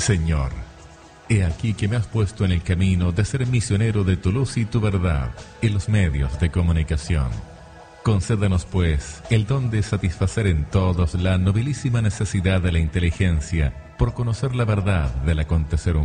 Señor, he aquí que me has puesto en el camino de ser misionero de tu luz y tu verdad en los medios de comunicación. Concédanos, pues, el don de satisfacer en todos la nobilísima necesidad de la inteligencia por conocer la verdad del acontecer humano.